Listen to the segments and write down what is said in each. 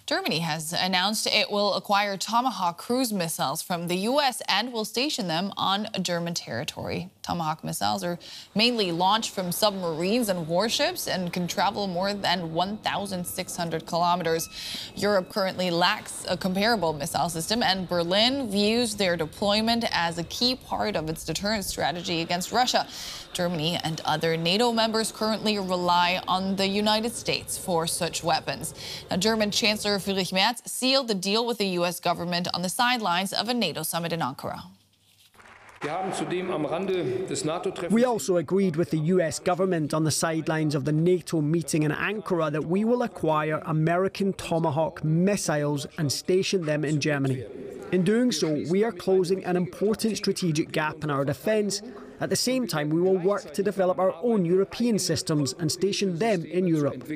Germany has announced it will acquire Tomahawk cruise missiles from the U.S. and will station them on German territory. Tomahawk missiles are mainly launched from submarines and warships and can travel more than 1,600 kilometers. Europe currently lacks a comparable missile system, and Berlin views their deployment as a key part of its deterrence strategy against Russia. Germany and other NATO members currently rely on the United States for such weapons. Now, German Chancellor Friedrich Merz sealed the deal with the U.S. government on the sidelines of a NATO summit in Ankara. We also agreed with the US government on the sidelines of the NATO meeting in Ankara that we will acquire American Tomahawk missiles and station them in Germany. In doing so, we are closing an important strategic gap in our defence. At the same time, we will work to develop our own European systems and station them in Europe.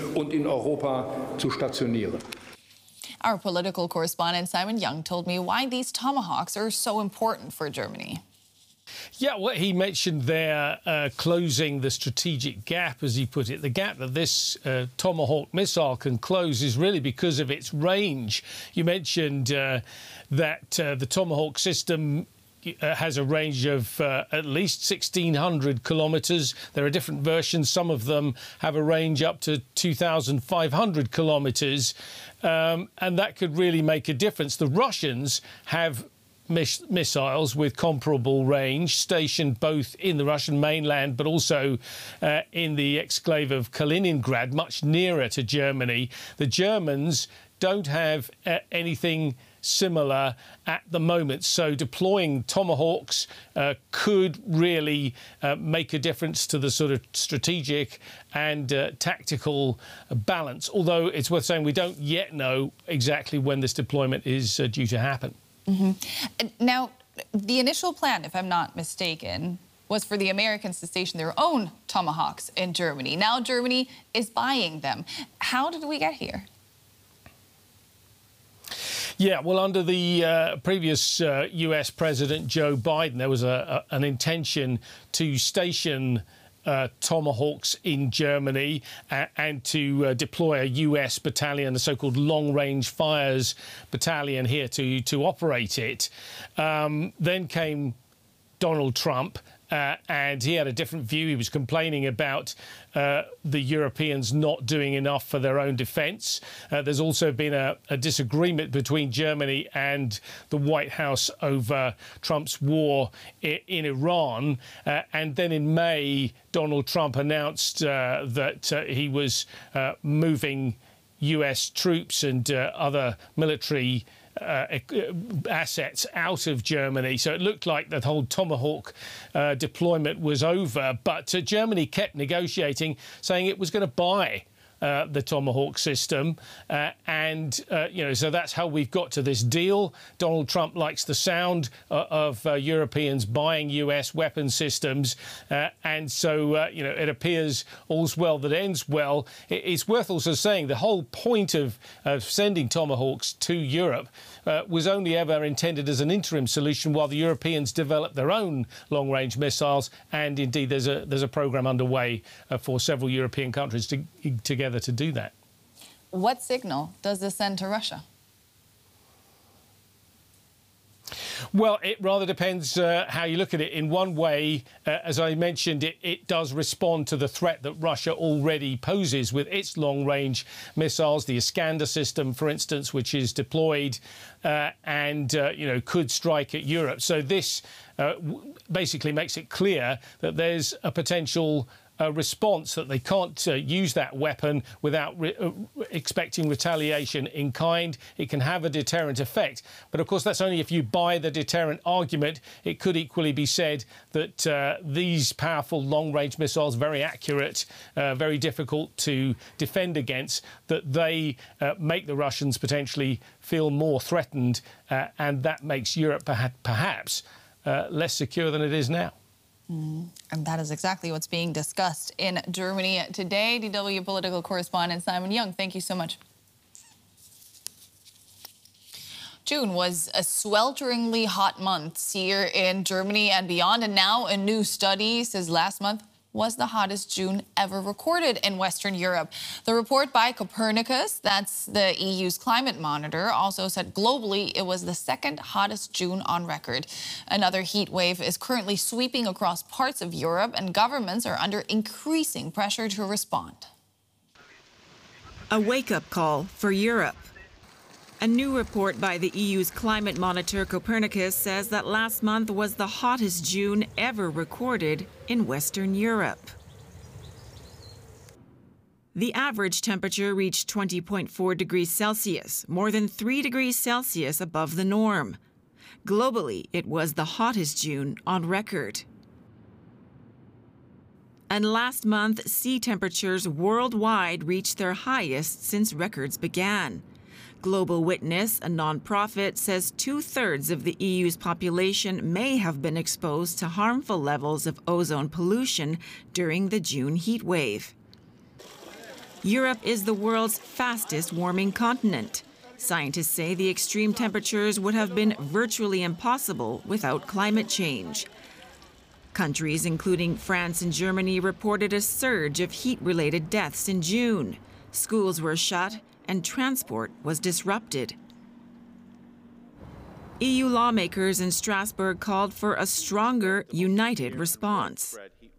Our political correspondent Simon Young told me why these Tomahawks are so important for Germany. Yeah, what he mentioned there, closing the strategic gap, as he put it. The gap that this Tomahawk missile can close is really because of its range. You mentioned that the Tomahawk system has a range of at least 1,600 kilometres. There are different versions. Some of them have a range up to 2,500 kilometres, and that could really make a difference. The Russians have missiles with comparable range stationed both in the Russian mainland but also in the exclave of Kaliningrad, much nearer to Germany. The Germans don't have anything similar at the moment, so deploying Tomahawks could really make a difference to the sort of strategic and tactical balance, although it's worth saying we don't yet know exactly when this deployment is due to happen. Now, the initial plan, if I'm not mistaken, was for the Americans to station their own Tomahawks in Germany. Now Germany is buying them. How did we get here? Yeah, well, under the previous US President Joe Biden, there was an intention to station Tomahawks in Germany and to deploy a US battalion, the so-called long-range fires battalion here to operate it. Then came Donald Trump, and he had a different view. He was complaining about the Europeans not doing enough for their own defence. There's also been a disagreement between Germany and the White House over Trump's war in Iran. And then in May, Donald Trump announced that he was moving US troops and other military assets out of Germany. So it looked like the whole Tomahawk deployment was over. But Germany kept negotiating, saying it was going to buy the Tomahawk system. So that's how we've got to this deal. Donald Trump likes the sound of Europeans buying US weapon systems. It appears all's well that ends well. It's worth also saying the whole point of sending Tomahawks to Europe was only ever intended as an interim solution while the Europeans develop their own long-range missiles. And indeed, there's a programme underway for several European countries together to do that. What signal does this send to Russia? Well, it rather depends how you look at it. In one way, as I mentioned, it does respond to the threat that Russia already poses with its long-range missiles, the Iskander system, for instance, which is deployed could strike at Europe. So this basically makes it clear that there's a potential response, that they can't use that weapon without expecting retaliation in kind. It can have a deterrent effect. But, of course, that's only if you buy the deterrent argument. It could equally be said that these powerful long-range missiles, very accurate, very difficult to defend against, that they make the Russians potentially feel more threatened, and that makes Europe perhaps less secure than it is now. And that is exactly what's being discussed in Germany today. DW political correspondent Simon Young, thank you so much. June was a swelteringly hot month here in Germany and beyond, and now a new study says last month was the hottest June ever recorded in Western Europe. The report by Copernicus, that's the EU's climate monitor, also said globally it was the second hottest June on record. Another heat wave is currently sweeping across parts of Europe, and governments are under increasing pressure to respond. A wake-up call for Europe. A new report by the EU's climate monitor Copernicus says that last month was the hottest June ever recorded in Western Europe. The average temperature reached 20.4 degrees Celsius, more than 3 degrees Celsius above the norm. Globally, it was the hottest June on record. And last month, sea temperatures worldwide reached their highest since records began. Global Witness, a non-profit, says 2/3 of the EU's population may have been exposed to harmful levels of ozone pollution during the June heat wave. Europe is the world's fastest warming continent. Scientists say the extreme temperatures would have been virtually impossible without climate change. Countries including France and Germany reported a surge of heat-related deaths in June. Schools were shut and transport was disrupted. EU lawmakers in Strasbourg called for a stronger, united response.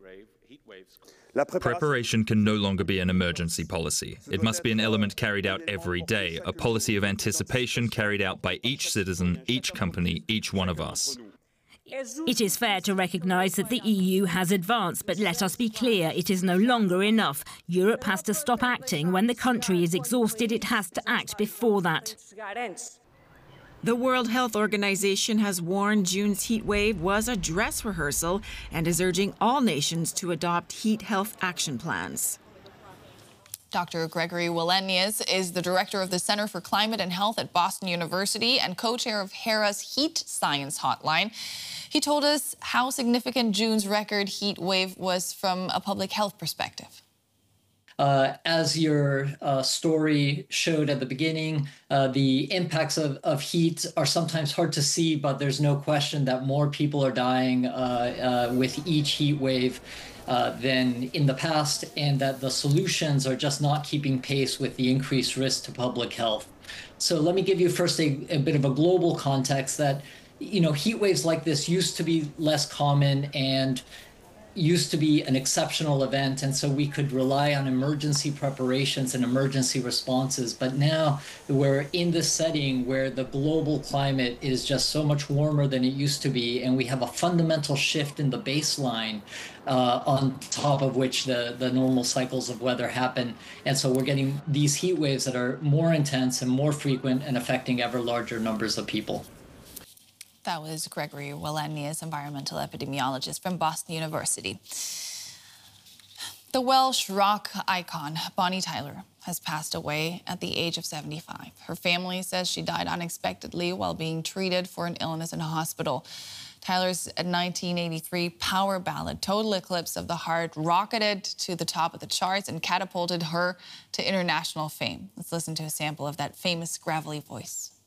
Preparation can no longer be an emergency policy. It must be an element carried out every day, a policy of anticipation carried out by each citizen, each company, each one of us. It is fair to recognise that the EU has advanced, but let us be clear, it is no longer enough. Europe has to stop acting when the country is exhausted. It has to act before that. The World Health Organization has warned June's heat wave was a dress rehearsal and is urging all nations to adopt heat health action plans. Dr. Gregory Wellenius is the director of the Center for Climate and Health at Boston University and co-chair of HERA's Heat Science Hotline. He told us how significant June's record heat wave was from a public health perspective. As your story showed at the beginning, the impacts of heat are sometimes hard to see, but there's no question that more people are dying with each heat wave than in the past, and that the solutions are just not keeping pace with the increased risk to public health. So let me give you first a bit of a global context that, you know, heat waves like this used to be less common and used to be an exceptional event, and so we could rely on emergency preparations and emergency responses. But now we're in this setting where the global climate is just so much warmer than it used to be, and we have a fundamental shift in the baseline on top of which the normal cycles of weather happen. And so we're getting these heat waves that are more intense and more frequent and affecting ever larger numbers of people. That was Gregory Wellenius, environmental epidemiologist from Boston University. The Welsh rock icon, Bonnie Tyler, has passed away at the age of 75. Her family says she died unexpectedly while being treated for an illness in a hospital. Tyler's 1983 power ballad, Total Eclipse of the Heart, rocketed to the top of the charts and catapulted her to international fame. Let's listen to a sample of that famous gravelly voice.